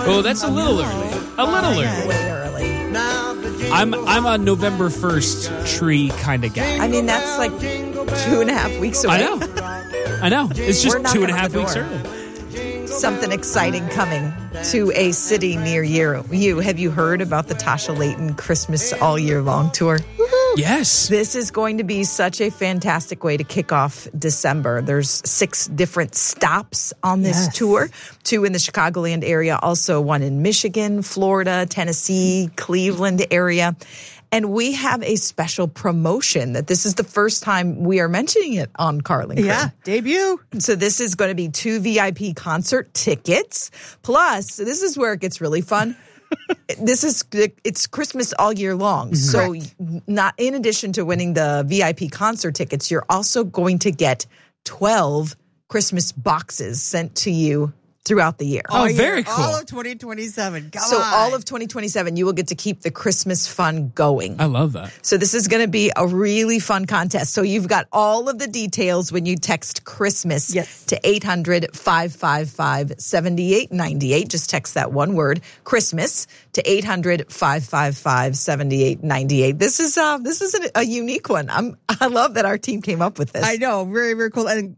Oh, that's a little early. A little early. Way early. I'm a November 1st tree kind of guy. I mean, that's like 2.5 weeks away. I know. It's just We're knocking 2.5 on the weeks door. early. Something exciting coming to a city near you. Have you heard about the Tasha Layton Christmas All Year Long tour? Yes. This is going to be such a fantastic way to kick off December. There's 6 different stops on this tour. 2 in the Chicagoland area, also 1 in Michigan, Florida, Tennessee, Cleveland area. And we have a special promotion that this is the first time we are mentioning it on Carlin Crew. Yeah, debut. So this is going to be 2 VIP concert tickets. Plus, this is where it gets really fun. It's Christmas all year long. So not in addition to winning the VIP concert tickets, you're also going to get 12 Christmas boxes sent to you throughout the year. Oh, very cool. All of 2027. Come So on. all of 2027, you will get to keep the Christmas fun going. I love that. So this is going to be a really fun contest. So you've got all of the details when you text Christmas to 800-555-7898. Just text that one word, Christmas, to 800-555-7898. This is a unique one. I love that our team came up with this. I know. Very, very cool. And